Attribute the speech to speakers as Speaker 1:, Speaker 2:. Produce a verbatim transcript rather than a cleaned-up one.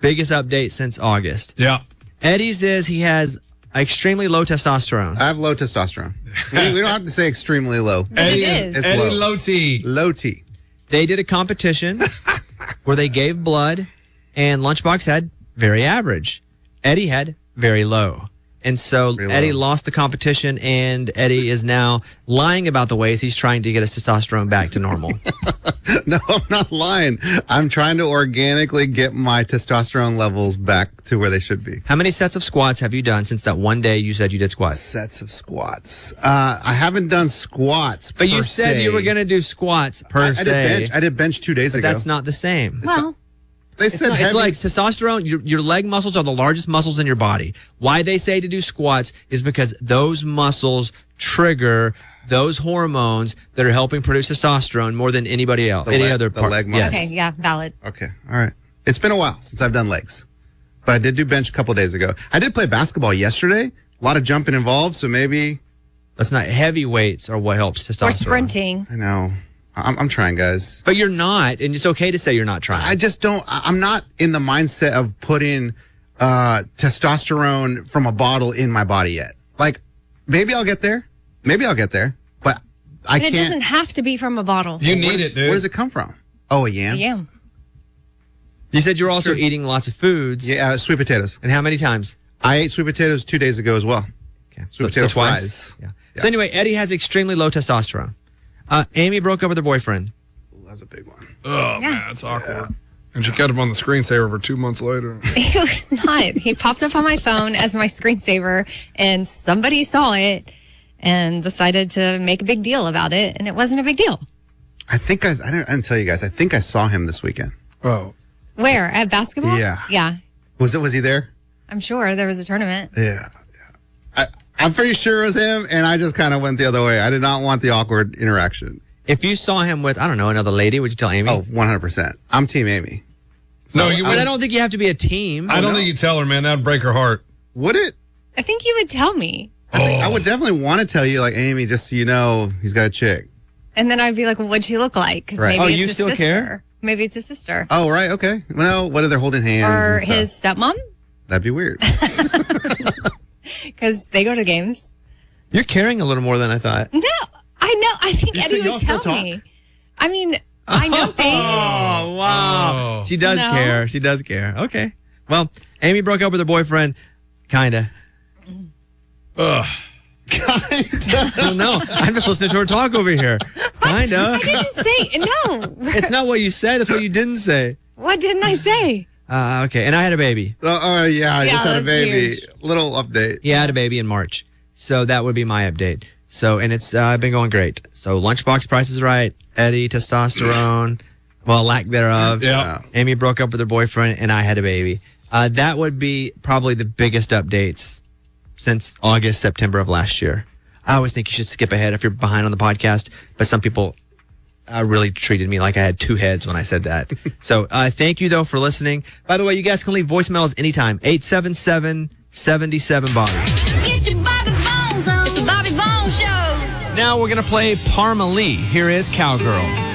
Speaker 1: biggest update since August.
Speaker 2: Yeah.
Speaker 1: Eddie says he has extremely low testosterone.
Speaker 3: I have low testosterone. we, we don't have to say extremely low.
Speaker 2: Eddie,
Speaker 4: it is.
Speaker 3: It's
Speaker 2: Eddie
Speaker 3: low.
Speaker 2: Low T.
Speaker 3: Low T.
Speaker 1: They did a competition where they gave blood, and Lunchbox had very average. Eddie had very low. And so
Speaker 3: Very
Speaker 1: Eddie
Speaker 3: low.
Speaker 1: lost the competition, and Eddie is now lying about the ways he's trying to get his testosterone back to normal.
Speaker 3: No, I'm not lying. I'm trying to organically get my testosterone levels back to where they should be.
Speaker 1: How many sets of squats have you done since that one day you said you did squats?
Speaker 3: Sets of squats. Uh, I haven't done squats.
Speaker 1: But you
Speaker 3: per
Speaker 1: said
Speaker 3: se.
Speaker 1: you were going to do squats per
Speaker 3: I, I
Speaker 1: se.
Speaker 3: did bench. I did bench two days
Speaker 1: but
Speaker 3: ago.
Speaker 1: that's not the same.
Speaker 4: Well,
Speaker 3: They
Speaker 1: It's,
Speaker 3: said
Speaker 1: not-
Speaker 3: heavy.
Speaker 1: it's like testosterone, your, your leg muscles are the largest muscles in your body. Why they say to do squats is because those muscles trigger those hormones that are helping produce testosterone more than anybody else.
Speaker 3: The
Speaker 1: any
Speaker 3: leg-
Speaker 1: other
Speaker 3: the
Speaker 1: part.
Speaker 3: leg
Speaker 1: Yes.
Speaker 3: muscles.
Speaker 4: okay, yeah, valid.
Speaker 3: Okay, all right. It's been a while since I've done legs, but I did do bench a couple days ago. I did play basketball yesterday. A lot of jumping involved, so maybe
Speaker 1: That's not heavy weights are what helps testosterone.
Speaker 4: Or sprinting.
Speaker 3: I know. I'm, I'm trying, guys.
Speaker 1: But you're not, and it's okay to say you're not trying.
Speaker 3: I just don't. I- I'm not in the mindset of putting uh, testosterone from a bottle in my body yet. Like, maybe I'll get there. Maybe I'll get there, but I
Speaker 4: And it
Speaker 3: can't.
Speaker 4: doesn't have to be from a bottle.
Speaker 2: You
Speaker 3: where,
Speaker 2: need it, dude.
Speaker 3: Where does it come from? Oh, a yam.
Speaker 4: Yeah.
Speaker 1: you said you're also eating lots of foods.
Speaker 3: Yeah, uh, sweet potatoes.
Speaker 1: And how many times?
Speaker 3: I ate sweet potatoes two days ago as well.
Speaker 1: Okay.
Speaker 3: Sweet potato fries.
Speaker 1: Yeah.
Speaker 3: Yeah.
Speaker 1: So anyway, Eddie has extremely low testosterone. Uh, Amy broke up with her boyfriend.
Speaker 3: That's a big one.
Speaker 2: Oh,
Speaker 4: Yeah.
Speaker 2: man, that's awkward. And she kept him on the screensaver for two months later.
Speaker 4: It was not. He popped up on my phone as my screensaver, and somebody saw it and decided to make a big deal about it, and it wasn't a big deal.
Speaker 3: I think I, I, didn't, I didn't tell you guys. I think I saw him this weekend.
Speaker 2: Oh.
Speaker 4: Where? At basketball?
Speaker 3: Yeah.
Speaker 4: Yeah.
Speaker 3: Was it? Was he there?
Speaker 4: I'm sure there was a tournament.
Speaker 3: Yeah. yeah. I, I'm pretty sure it was him, and I just kind of went the other way. I did not want the awkward interaction.
Speaker 1: If you saw him with, I don't know, another lady, would you tell Amy?
Speaker 3: Oh, one hundred percent. I'm Team Amy.
Speaker 2: No, you
Speaker 1: But
Speaker 2: would.
Speaker 1: I don't think you have to be a team.
Speaker 2: I don't
Speaker 3: no.
Speaker 2: think you tell her, man. That'd break her heart.
Speaker 3: Would it?
Speaker 4: I think you would tell me.
Speaker 3: I, think, I
Speaker 2: Oh.
Speaker 3: would definitely want to tell you, like, Amy, just so you know, he's got a chick.
Speaker 4: And then I'd be like, well, what'd she look like? Because
Speaker 3: Right.
Speaker 4: maybe
Speaker 1: Oh,
Speaker 4: it's
Speaker 1: you
Speaker 4: his
Speaker 1: still
Speaker 4: sister.
Speaker 1: care?
Speaker 4: Maybe it's his sister.
Speaker 3: Oh, right. Okay. Well, whether they're holding hands
Speaker 4: Or
Speaker 3: and stuff.
Speaker 4: his stepmom,
Speaker 3: That'd be weird.
Speaker 4: because they go to games.
Speaker 1: You're caring a little more than I thought.
Speaker 4: No, I know. I think
Speaker 3: You
Speaker 4: Eddie
Speaker 3: said y'all
Speaker 4: would
Speaker 3: still
Speaker 4: tell
Speaker 3: talk?
Speaker 4: me. I mean, I know things.
Speaker 1: Oh, wow.
Speaker 2: Oh.
Speaker 1: She does
Speaker 4: No.
Speaker 1: care. She does care. Okay. Well, Amy broke up with her boyfriend. Kinda.
Speaker 2: Ugh.
Speaker 1: I don't know. I'm just listening to her talk over here. Kinda.
Speaker 4: I didn't say no.
Speaker 1: It's not what you said. It's what you didn't say.
Speaker 4: What didn't I say?
Speaker 1: Uh, okay. And I had a baby.
Speaker 3: Oh, oh, yeah. I
Speaker 4: Yeah,
Speaker 3: just had a
Speaker 4: that's
Speaker 3: baby.
Speaker 4: huge.
Speaker 3: Little update.
Speaker 1: Yeah, I had a baby in March. So that would be my update. So, and it's uh, been going great. So lunchbox price is right. Eddie, testosterone, well, lack thereof.
Speaker 2: Yeah.
Speaker 1: Amy broke up with her boyfriend, and I had a baby. Uh, that would be probably the biggest updates since August, September of last year. I always think you should skip ahead if you're behind on the podcast, but some people uh, really treated me like I had two heads when I said that. So uh, thank you, though, for listening. By the way, you guys can leave voicemails anytime. eight seven seven, seven seven, Bobby.
Speaker 5: Get your Bobby Bones on. It's the Bobby Bones Show.
Speaker 1: Now we're going to play Parma Lee. Here is Cowgirl.